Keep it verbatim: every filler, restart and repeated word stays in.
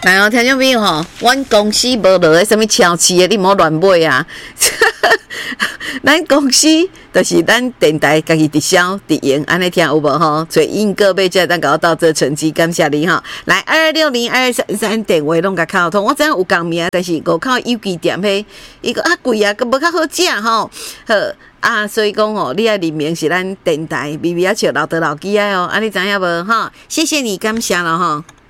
来哦，听众朋友吼，阮公司无落个什么超市的，你莫乱买啊！咱公司就是咱电台家己直销直营，安尼听有无吼？所以因个别才咱搞到这成绩，感谢你吼！来二二六零二二三三电话拢甲敲通，我知影有共名，但是五口有机店迄伊个较贵啊，佮无较好食吼。好啊，所以讲吼，你爱认明是咱电台微微啊笑老倒老机啊哦，安尼知影无吼？谢谢你，感谢了吼。